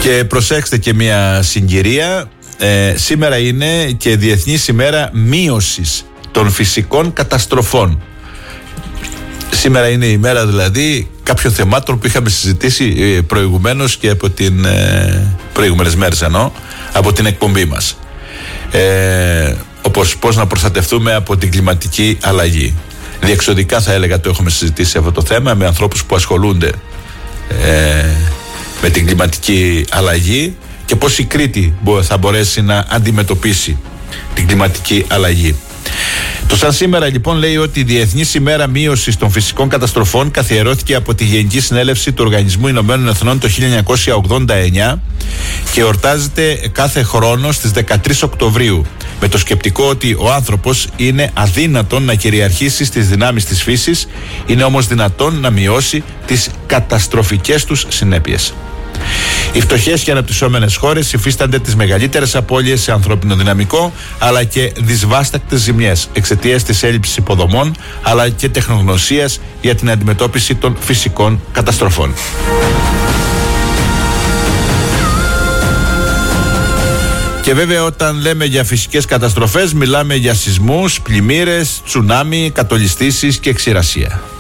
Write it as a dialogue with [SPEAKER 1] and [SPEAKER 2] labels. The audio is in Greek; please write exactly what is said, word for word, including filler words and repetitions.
[SPEAKER 1] Και προσέξτε και μια συγκυρία. Ε, σήμερα είναι και Διεθνής ημέρα μείωσης των φυσικών καταστροφών. Σήμερα είναι η ημέρα δηλαδή κάποιων θεμάτων που είχαμε συζητήσει ε, προηγουμένως και από την ε, προηγούμενες μέρες εννοώ, από την εκπομπή μας. Ε, όπως πώς να προστατευτούμε από την κλιματική αλλαγή. Διεξοδικά θα έλεγα το έχουμε συζητήσει αυτό το θέμα με ανθρώπους που ασχολούνται ε, με την κλιματική αλλαγή και πώς η Κρήτη θα μπορέσει να αντιμετωπίσει την κλιματική αλλαγή. Το σαν σήμερα λοιπόν λέει ότι η Διεθνής ημέρα μείωσης των φυσικών καταστροφών καθιερώθηκε από τη Γενική Συνέλευση του Οργανισμού Ηνωμένων Εθνών το χίλια εννιακόσια ογδόντα εννιά και εορτάζεται κάθε χρόνο στις δεκατρείς Οκτωβρίου με το σκεπτικό ότι ο άνθρωπος είναι αδύνατον να κυριαρχήσει στις δυνάμεις της φύσης, είναι όμως δυνατόν να μειώσει τις καταστροφικές τους συνέπειες. Οι φτωχές και αναπτυσσόμενες χώρες υφίστανται τις μεγαλύτερες απώλειες σε ανθρώπινο δυναμικό αλλά και δυσβάστακτες ζημιές εξαιτίας της έλλειψης υποδομών αλλά και τεχνογνωσίας για την αντιμετώπιση των φυσικών καταστροφών. Και βέβαια όταν λέμε για φυσικές καταστροφές μιλάμε για σεισμούς, πλημμύρες, τσουνάμι, κατολιστήσεις και ξηρασία.